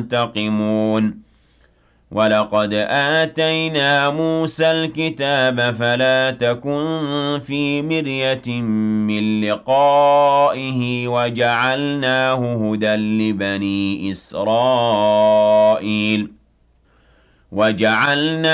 ينتقمون ولقد آتينا موسى الكتاب فلا تكن في مرية من لقائه وجعلناه هدى لبني إسرائيل وجعلنا